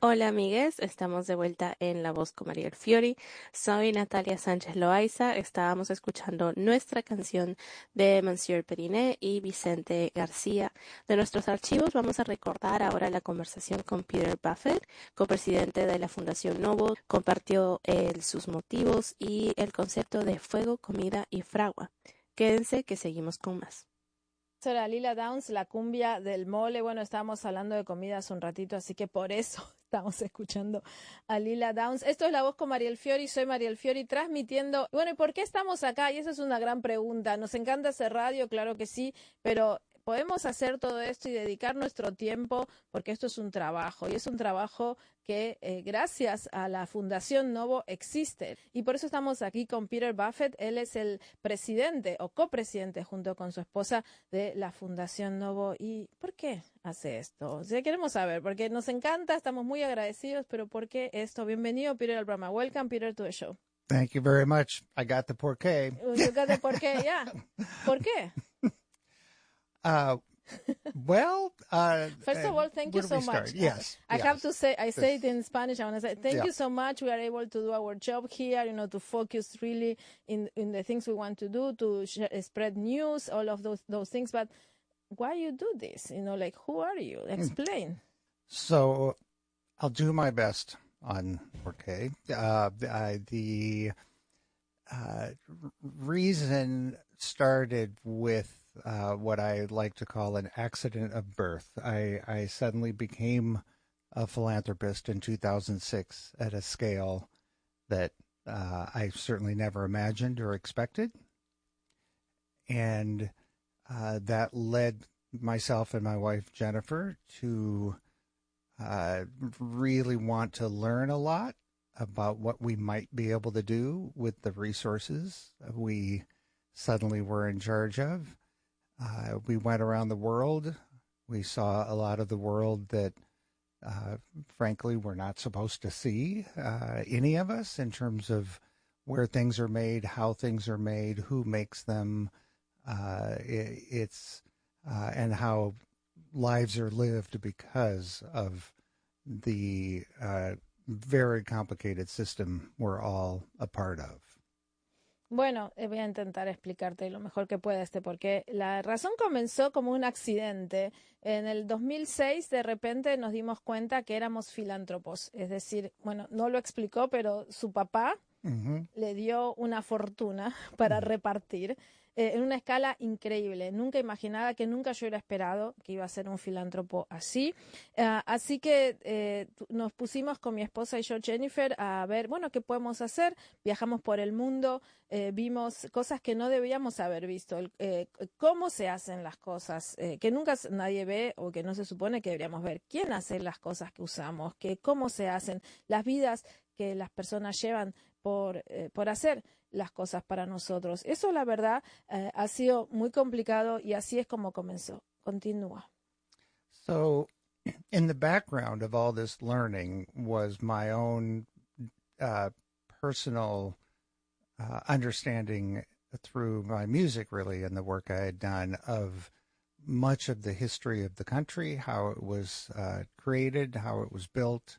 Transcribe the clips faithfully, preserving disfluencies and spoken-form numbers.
Hola amigues, estamos de vuelta en La Voz con Mariel Fiori. Soy Natalia Sánchez Loaiza. Estábamos escuchando nuestra canción de Monsieur Periné y Vicente García. De nuestros archivos vamos a recordar ahora la conversación con Peter Buffett, copresidente de la Fundación Novo. Compartió él sus motivos y el concepto de fuego, comida y fragua. Quédense que seguimos con más. Era Lila Downs, la cumbia del mole. Bueno, estábamos hablando de comida hace un ratito, así que por eso estamos escuchando a Lila Downs. Esto es La Voz con Mariel Fiori, soy Mariel Fiori transmitiendo. Bueno, ¿y por qué estamos acá? Y esa es una gran pregunta. Nos encanta hacer radio, claro que sí, pero podemos hacer todo esto y dedicar nuestro tiempo porque esto es un trabajo y es un trabajo que eh, gracias a la Fundación Novo existe. Y por eso estamos aquí con Peter Buffett. Él es el presidente o copresidente junto con su esposa de la Fundación Novo. ¿Y por qué hace esto? O sea, queremos saber, porque nos encanta, estamos muy agradecidos, pero ¿por qué esto? Bienvenido, Peter, al programa. Welcome, Peter, to the show. Thank you very much. I got the porqué. You got the porqué, yeah. ¿Por qué? Uh, well, uh, first of all, thank you so much. Yes, I, I yes. have to say, I say it in Spanish. I want to say thank yeah. you so much. We are able to do our job here, you know, to focus really in in the things we want to do, to sh- spread news, all of those those things. But why you do this? You know, like who are you? Explain. So, I'll do my best on porqué. Uh, I, the uh, reason started with Uh, what I like to call an accident of birth. I, I suddenly became a philanthropist in two thousand six at a scale that uh, I certainly never imagined or expected. And uh, that led myself and my wife, Jennifer, to uh, really want to learn a lot about what we might be able to do with the resources we suddenly were in charge of. Uh, we went around the world. We saw a lot of the world that, uh, frankly, we're not supposed to see, uh, any of us, in terms of where things are made, how things are made, who makes them, uh, it, it's, uh, and how lives are lived because of the uh, very complicated system we're all a part of. Bueno, voy a intentar explicarte lo mejor que pueda este, porque la razón comenzó como un accidente. En el dos mil seis, de repente nos dimos cuenta que éramos filántropos. Es decir, bueno, no lo explicó, pero su papá uh-huh. le dio una fortuna para uh-huh. repartir eh, en una escala increíble. Nunca imaginaba, que nunca yo hubiera esperado que iba a ser un filántropo así. Uh, así que eh, nos pusimos con mi esposa y yo, Jennifer, a ver, bueno, ¿qué podemos hacer? Viajamos por el mundo. Eh, vimos cosas que no debíamos haber visto, eh, cómo se hacen las cosas, eh, que nunca nadie ve o que no se supone que deberíamos ver, quién hace las cosas que usamos, que cómo se hacen, las vidas que las personas llevan por, eh, por hacer las cosas para nosotros. Eso, la verdad, eh, ha sido muy complicado y así es como comenzó. Continúa. So, in the background of all this learning was my own uh, personal Uh, understanding through my music, really, and the work I had done of much of the history of the country, how it was uh, created, how it was built.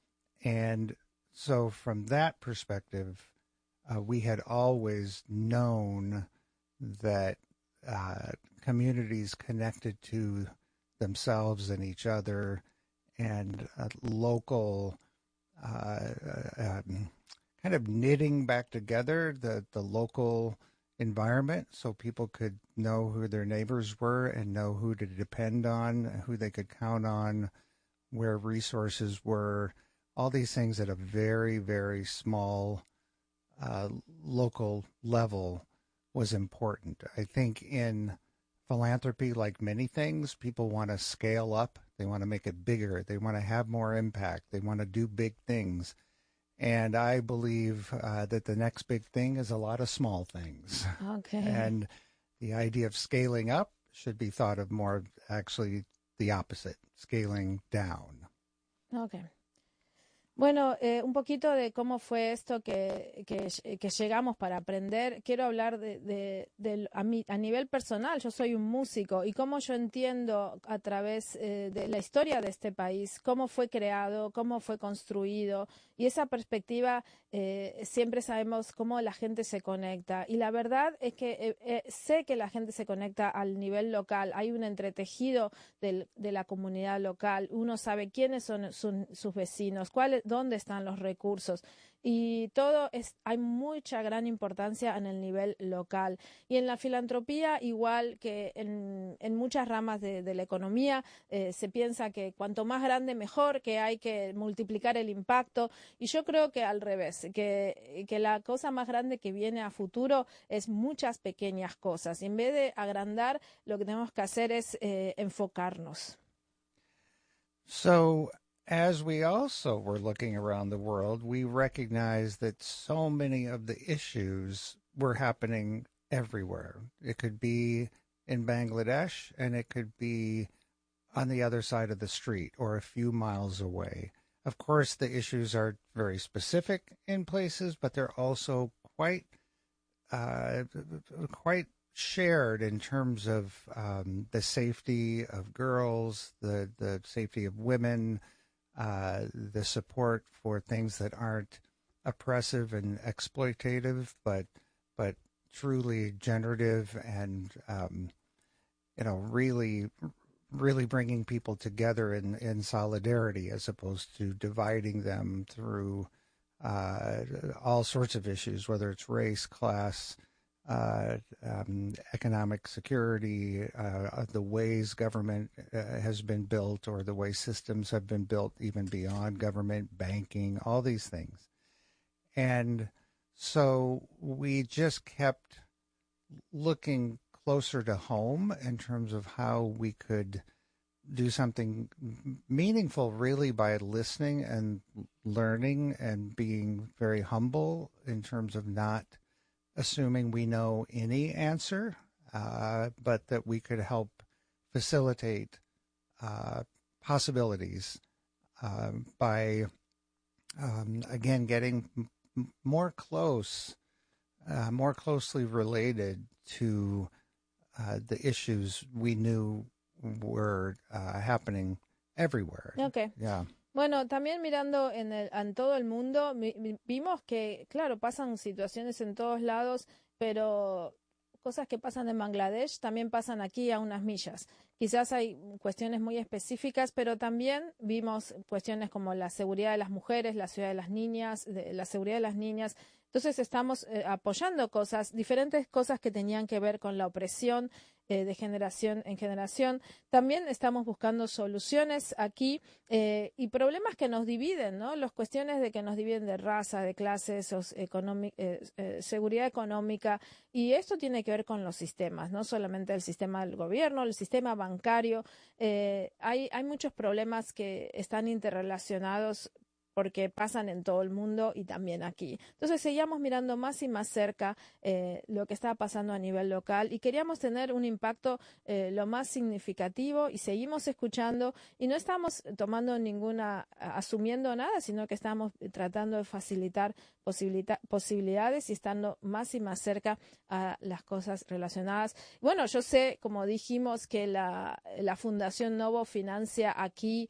And so from that perspective, uh, we had always known that uh, communities connected to themselves and each other and uh, local uh, um, kind of knitting back together the, the local environment so people could know who their neighbors were and know who to depend on, who they could count on, where resources were, all these things at a very, very small uh, local level was important. I think in philanthropy, like many things, people want to scale up. They want to make it bigger. They want to have more impact. They want to do big things. And I believe uh, that the next big thing is a lot of small things. Okay. And the idea of scaling up should be thought of more actually the opposite, scaling down. Okay. Bueno, eh, un poquito de cómo fue esto que, que, que llegamos para aprender. Quiero hablar de, de, de a, mí, a nivel personal. Yo soy un músico y cómo yo entiendo a través eh, de la historia de este país, cómo fue creado, cómo fue construido. Y esa perspectiva, eh, siempre sabemos cómo la gente se conecta. Y la verdad es que eh, eh, sé que la gente se conecta al nivel local. Hay un entretejido del, de la comunidad local. Uno sabe quiénes son, son sus vecinos, cuáles, dónde están los recursos. Y todo es, hay mucha gran importancia en el nivel local. Y en la filantropía, igual que en, en muchas ramas de, de la economía, eh, se piensa que cuanto más grande mejor, que hay que multiplicar el impacto. Y yo creo que al revés, que, que la cosa más grande que viene a futuro es muchas pequeñas cosas. Y en vez de agrandar, lo que tenemos que hacer es eh, enfocarnos. So, as we also were looking around the world, we recognized that so many of the issues were happening everywhere. It could be in Bangladesh, and it could be on the other side of the street or a few miles away. Of course, the issues are very specific in places, but they're also quite, uh, quite shared in terms of um, the safety of girls, the the safety of women, uh, the support for things that aren't oppressive and exploitative, but but truly generative and um, you know really really bringing people together in, in solidarity as opposed to dividing them through uh, all sorts of issues, whether it's race, class, uh, um, economic security, uh, the ways government uh, has been built or the way systems have been built even beyond government, banking, all these things. And so we just kept looking closer to home in terms of how we could do something meaningful really by listening and learning and being very humble in terms of not assuming we know any answer, uh, but that we could help facilitate uh, possibilities uh, by, um, again, getting m- more close, uh, more closely related to uh, the issues we knew were uh, happening everywhere. Okay. Yeah. Bueno, también mirando en, el, en todo el mundo, mi, mi, vimos que, claro, pasan situaciones en todos lados, pero cosas que pasan en Bangladesh también pasan aquí a unas millas. Quizás hay cuestiones muy específicas, pero también vimos cuestiones como la seguridad de las mujeres, la seguridad de las niñas, de, la seguridad de las niñas. Entonces estamos eh, apoyando cosas, diferentes cosas que tenían que ver con la opresión eh, de generación en generación. También estamos buscando soluciones aquí eh, y problemas que nos dividen, ¿no? Las cuestiones de que nos dividen de raza, de clases, económic, eh, eh, seguridad económica, y esto tiene que ver con los sistemas, no solamente el sistema del gobierno, el sistema bancario. Eh, hay, hay muchos problemas que están interrelacionados porque pasan en todo el mundo y también aquí. Entonces seguíamos mirando más y más cerca eh, lo que estaba pasando a nivel local y queríamos tener un impacto eh, lo más significativo y seguimos escuchando y no estamos tomando ninguna, asumiendo nada, sino que estamos tratando de facilitar posibilidades y estando más y más cerca a las cosas relacionadas. Bueno, yo sé, como dijimos, que la, la Fundación Novo financia aquí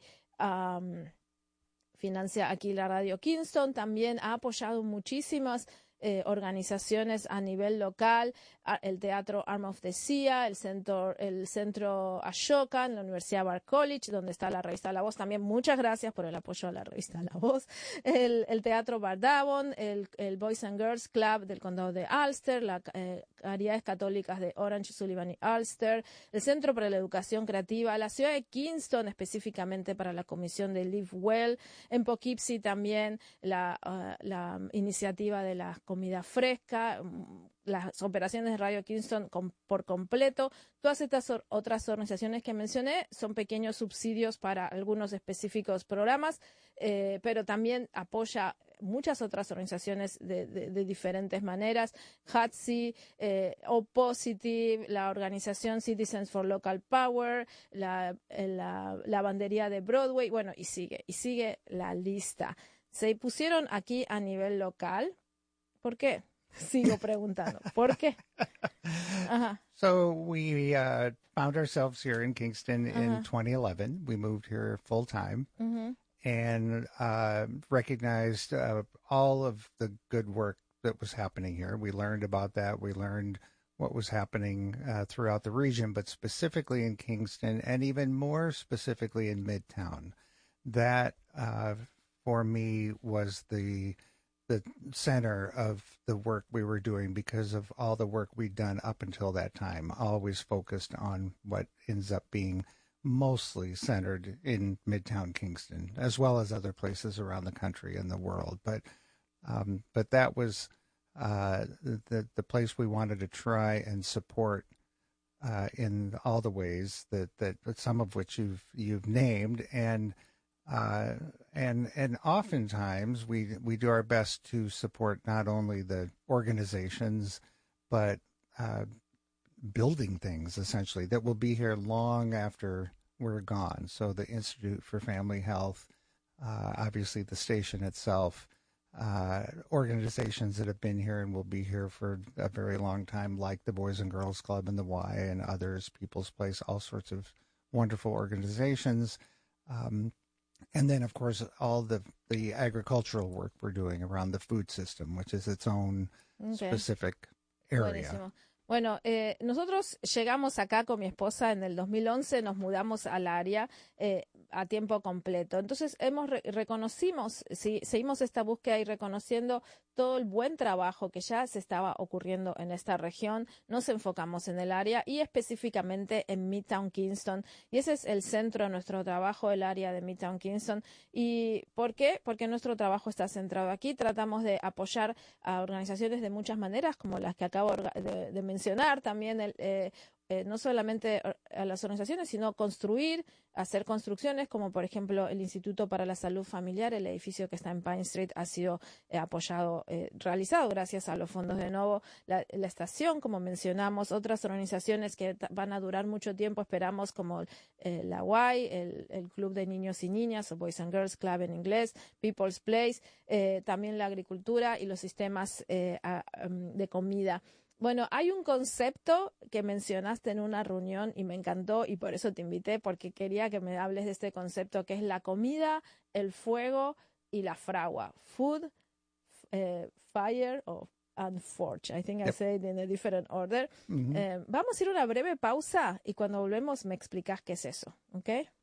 um, financia aquí la Radio Kingston, también ha apoyado muchísimas eh, organizaciones a nivel local, el Teatro Arm of the Sea, el centro, el centro Ashoka, en la Universidad Bard College, donde está la revista La Voz. También muchas gracias por el apoyo a la revista La Voz. El, el Teatro Bardavon, el, el Boys and Girls Club del Condado de Ulster, las eh, Caridades Católicas de Orange, Sullivan y Ulster, el Centro para la Educación Creativa, la ciudad de Kingston, específicamente para la Comisión de Live Well, en Poughkeepsie también la, uh, la iniciativa de la comida fresca, las operaciones de Radio Kingston com, por completo. Todas estas or, otras organizaciones que mencioné son pequeños subsidios para algunos específicos programas, eh, pero también apoya muchas otras organizaciones de, de, de diferentes maneras. H A T S I, eh, O Positive, la organización Citizens for Local Power, la, la lavandería de Broadway, bueno, y sigue, y sigue la lista. se pusieron aquí a nivel local. ¿Por qué? Sigo preguntando. ¿Por qué? Uh-huh. So we uh, found ourselves here in Kingston Uh-huh. in twenty eleven. We moved here full time Uh-huh. and uh, recognized uh, all of the good work that was happening here. We learned about that. We learned what was happening uh, throughout the region, but specifically in Kingston and even more specifically in Midtown. That, uh, for me, was the the center of the work we were doing because of all the work we'd done up until that time, always focused on what ends up being mostly centered in Midtown Kingston, as well as other places around the country and the world. But um, but that was uh, the the place we wanted to try and support uh, in all the ways that, that some of which you've you've named, and uh, and and oftentimes we we do our best to support not only the organizations but uh, building things essentially that will be here long after we're gone. So the Institute for Family Health, uh, obviously the station itself, uh, organizations that have been here and will be here for a very long time, like the Boys and Girls Club and the Y and others, People's Place, all sorts of wonderful organizations. Um, and then, of course, all the, the agricultural work we're doing around the food system, which is its own Okay. specific area. Buenísimo. Bueno, eh, nosotros llegamos acá con mi esposa en el dos mil once, nos mudamos al área eh, a tiempo completo. Entonces, hemos re reconocimos, sí, seguimos esta búsqueda y reconociendo todo el buen trabajo que ya se estaba ocurriendo en esta región. Nos enfocamos en el área y específicamente en Midtown Kingston. Y ese es el centro de nuestro trabajo, el área de Midtown Kingston. ¿Y por qué? Porque nuestro trabajo está centrado aquí. Tratamos de apoyar a organizaciones de muchas maneras, como las que acabo de, de mencionar. También el... Eh, Eh, no solamente a las organizaciones, sino construir, hacer construcciones, como por ejemplo el Instituto para la Salud Familiar, el edificio que está en Pine Street ha sido eh, apoyado, eh, realizado gracias a los fondos de Novo, la, la estación, como mencionamos, otras organizaciones que van a durar mucho tiempo, esperamos, como eh, la Y, el, el Club de Niños y Niñas, o Boys and Girls Club en inglés, People's Place, eh, también la agricultura y los sistemas eh, a, um, de comida. Bueno, hay un concepto que mencionaste en una reunión y me encantó y por eso te invité, porque quería que me hables de este concepto que es la comida, el fuego y la fragua. Food, eh, fire o and forge. I think I Yep. said in a different order. Mm-hmm. Eh, vamos a ir a una breve pausa y cuando volvemos me explicas qué es eso, ¿ok?